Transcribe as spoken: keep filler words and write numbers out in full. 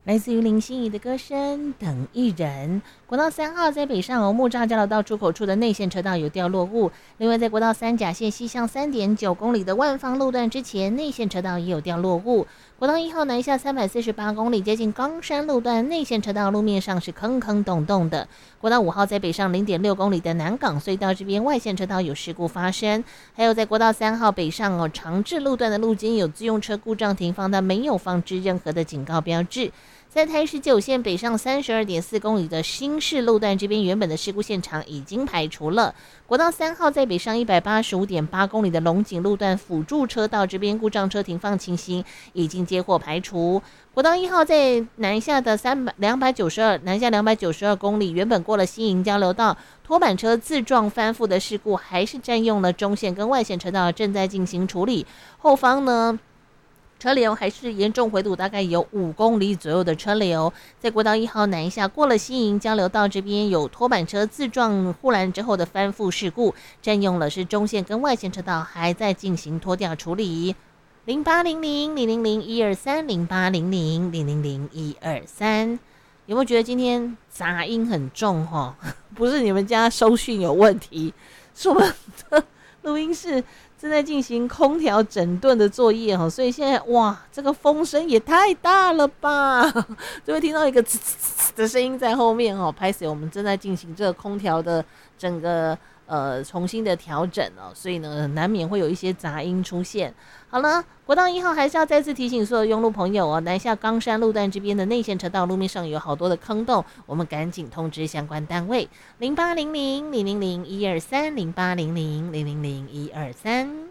来自于林心怡的歌声《等一人》。国道三号在北上哦，木栅交流道出口处的内线车道有掉落物。另外，在国道三甲线西向三点九公里的万方路段之前，内线车道也有掉落物。国道一号南下三百四十八公里，接近冈山路段内线车道路面上是坑坑洞洞的。国道五号在北上零点六公里的南港隧道这边外线车道有事故发生。还有在国道三号北上哦长治路段的路肩有自用车故障停放，但没有放置任何的警告标志。在台十九线北上三十二点四公里的新市路段这边，原本的事故现场已经排除了。国道三号在北上一百八十五点八公里的龙井路段辅助车道这边故障车停放情形已经接获排除。国道一号在南下的三百两百九十二南下两百九十二公里，原本过了新营交流道，拖板车自撞翻覆的事故还是占用了中线跟外线车道，正在进行处理。后方呢？车流还是严重回堵，大概有五公里左右的车流。在国道一号南下过了新营交流道这边，有拖板车自撞护栏之后的翻覆事故，占用了是中线跟外线车道，还在进行拖吊处理。零八零零零零零一二三零八零零零零零一二三，有没有觉得今天杂音很重哈？不是你们家收讯有问题，是我们的录音室正在进行空调整顿的作业哈，所以现在哇，这个风声也太大了吧，就会听到一个呲呲呲的声音在后面哦。拍摄我们正在进行这个空调的整个呃重新的调整哦，所以呢难免会有一些杂音出现。好了，国道一号还是要再次提醒所有用路朋友哦，南下冈山路段这边的内线车道路面上有好多的坑洞，我们赶紧通知相关单位零八零零零零零一二三零八零零零零零一二三。